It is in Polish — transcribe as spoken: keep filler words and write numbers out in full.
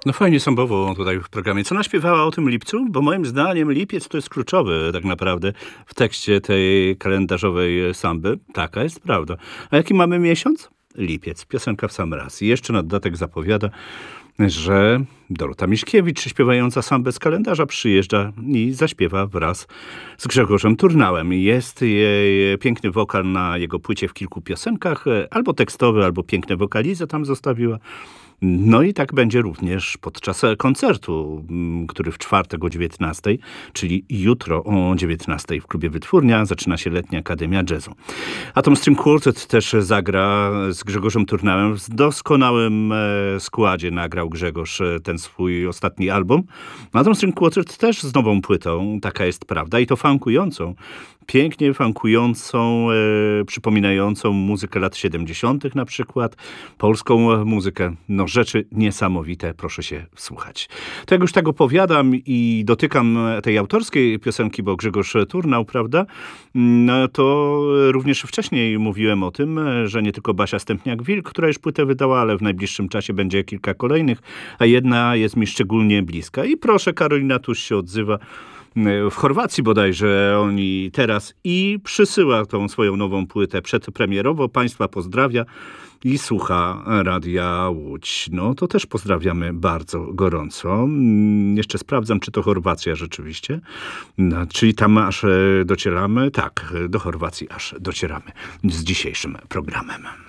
No fajnie sąbowo tutaj w programie. Co naśpiewała o tym lipcu? Bo moim zdaniem lipiec to jest kluczowy tak naprawdę w tekście tej kalendarzowej samby. Taka jest prawda. A jaki mamy miesiąc? Lipiec. Piosenka w sam raz. I jeszcze na dodatek zapowiada, że Dorota Miśkiewicz, śpiewająca sambę z kalendarza, przyjeżdża i zaśpiewa wraz z Grzegorzem Turnałem. Jest jej piękny wokal na jego płycie w kilku piosenkach, albo tekstowy, albo piękne wokalizy tam zostawiła. No i tak będzie również podczas koncertu, który w czwartek o dziewiętnastej, czyli jutro o dziewiętnastej w klubie Wytwórnia zaczyna się Letnia Akademia Jazzu. Atom String Quartet też zagra z Grzegorzem Turnałem. W doskonałym składzie nagrał Grzegorz ten swój ostatni album. Atom String Quartet też z nową płytą, taka jest prawda, i to funkującą. Pięknie funkującą, e, przypominającą muzykę lat siedemdziesiątych na przykład, polską muzykę. No rzeczy niesamowite, proszę się wsłuchać. To jak już tak opowiadam i dotykam tej autorskiej piosenki, bo Grzegorz Turnał, prawda, no to również wcześniej mówiłem o tym, że nie tylko Basia Stępniak-Wilk, która już płytę wydała, ale w najbliższym czasie będzie kilka kolejnych, a jedna jest mi szczególnie bliska. I proszę, Karolina Tuś się odzywa, w Chorwacji bodajże oni teraz, i przysyła tą swoją nową płytę przedpremierowo. Państwa pozdrawia i słucha Radia Łódź. No to też pozdrawiamy bardzo gorąco. Jeszcze sprawdzam, czy to Chorwacja rzeczywiście. No, czyli tam aż docieramy. Tak, do Chorwacji aż docieramy z dzisiejszym programem.